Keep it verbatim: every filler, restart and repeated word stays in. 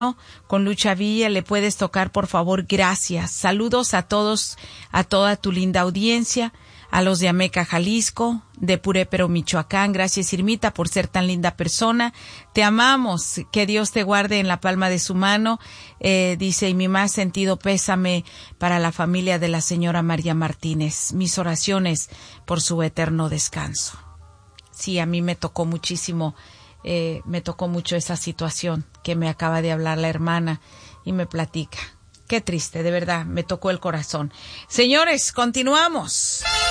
con Lucha Villa. Le puedes tocar, por favor. Gracias. Saludos a todos, a toda tu linda audiencia, a los de Ameca, Jalisco, de Purépero, Michoacán. Gracias, Irmita, por ser tan linda persona. Te amamos. Que Dios te guarde en la palma de su mano. Eh, dice, y mi más sentido pésame para la familia de la señora María Martínez. Mis oraciones por su eterno descanso. Sí, a mí me tocó muchísimo, eh, me tocó mucho esa situación que me acaba de hablar la hermana y me platica. Qué triste, de verdad, me tocó el corazón. Señores, continuamos.